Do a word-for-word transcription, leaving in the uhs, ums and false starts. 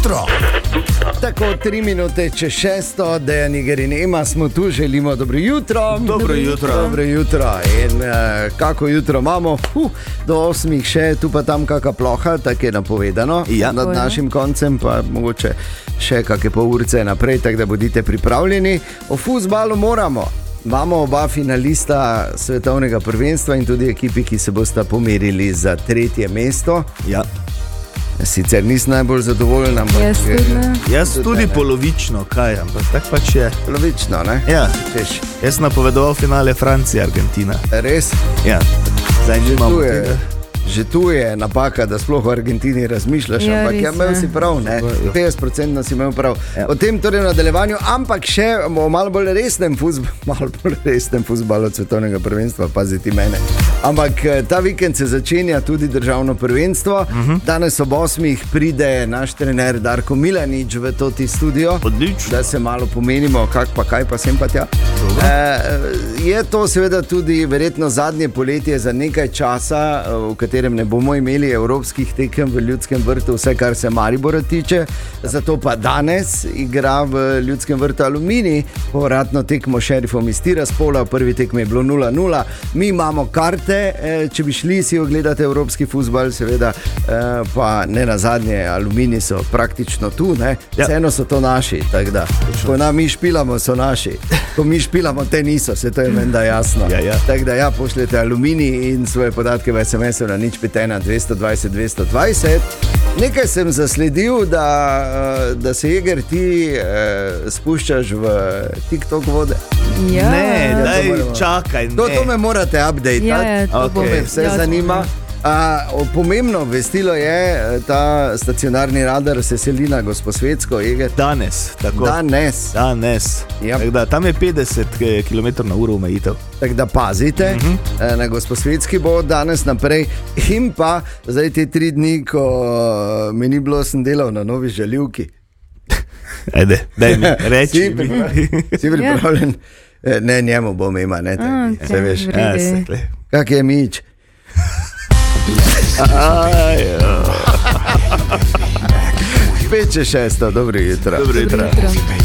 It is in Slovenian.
jutro. Tako, tri minute čez šesto, Dejan Nigerin Ema, smo tu, želimo dobro jutro. Dobro jutro. Dobro jutro. In uh, kako jutro imamo? Huh, do osmih še, tu pa tam kakšna ploha, tako je napovedano. Ja. Nad našim koncem pa mogoče še kakšne pol urce naprej, tako da bodite pripravljeni. O fuzbalu moramo. Imamo oba finalista svetovnega prvenstva in tudi ekipi, ki se bosta pomerili za tretje mesto. Ja. Sicer nisem najbolj zadovoljen, ampak Jaz tudi ne. Jaz tudi ne. polovično, kaj, ampak tak pač je. Polovično, ne? Ja. Češ, Jaz napovedoval finale Francija, Argentina. res? Ja. Zdaj Že nimamo tu je, tega. že tu je napaka, da sploh o Argentini razmišljaš, Ja, ampak res, ja, imel ja. si prav, ne? petdeset procentov si imel prav. Ja. O tem torej v nadaljevanju, ampak še o malo bolj resnem fuzbalu, malo bolj resnem fuzbalu od svetovnega prvenstva, paziti mene. Ampak ta vikend se začenja tudi državno prvenstvo. Uh-huh. Danes ob osmih pride naš trener Darko Milanič v toti studio. Odlično. Da se malo pomenimo, kak pa kaj pa sem pa tja. E, je to seveda tudi verjetno zadnje poletje za nekaj časa, v katerem ne bomo imeli evropskih tekem v Ljudskem vrtu, vse kar se Maribora tiče. Zato pa danes igra v Ljudskem vrtu Aluminij, povratno tekmo šerifom iz Tiraspola, v prvi tekmi je bilo nula nula. Mi imamo karte, če bi šli si ogledati evropski fuzbal, seveda, pa ne nazadnje, Aluminij so praktično tu, ne? Ja. Vseeno so to naši, tako da, ko nam mi špilamo, so naši, ko mi špilamo, te niso, se to je menda jasno. Ja, ja. Tako da ja, pošljete Aluminij in svoje podatke v es em esu na nič pet ena dvesto dvajset dvesto dvajset. Nekaj sem zasledil, da, da se Jeger ti eh, spuščaš v TikTok vode. Ja. Ne, to daj, moramo. čakaj, ne. To, to me morate update. Ja, ja, to To me bo. vse Ja, zanima. A, o, pomembno vestilo je, ta stacionarni radar se seli na Gosposvetsko, Jeger. Danes, tako. Danes. Danes. Ja. Tako da, tam je petdeset kilometrov na uro omejitev. Tako da pazite, uh -huh. na Gosposvetski bo danes naprej in pa zdaj te tri dni, ko mi ni bilo, sem delal na novi žaljivki. Ajde, daj mi, reči Si mi. pripravljen? Si pripravljen? Ne, njemu bom ima, ne, A, tebi, se veš. v redu. Ja, se tle. Kak je mič? Ajo. Pet čez šesto, dobro jutro. Dobro jutro. Dobro jutro.